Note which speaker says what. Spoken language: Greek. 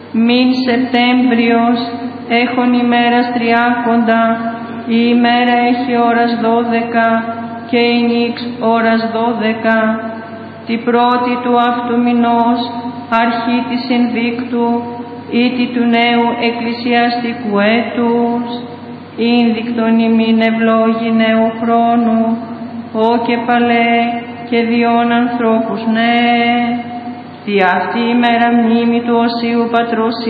Speaker 1: Μην Σεπτέμβριος έχων ημέρας τριάκοντα, η ημέρα έχει ώρας 12 και η νύξ ώρας 12. Τη πρώτη του αυτού μηνός, αρχή της ενδείκτου, ήτι του νέου εκκλησιαστικού έτους, ίνδικτον ημίν ευλόγη νέου χρόνου, ο και παλέ και διόν ανθρώπους ναι. Δι' αυτή η μέρα μνήμη του Οσίου Πατρός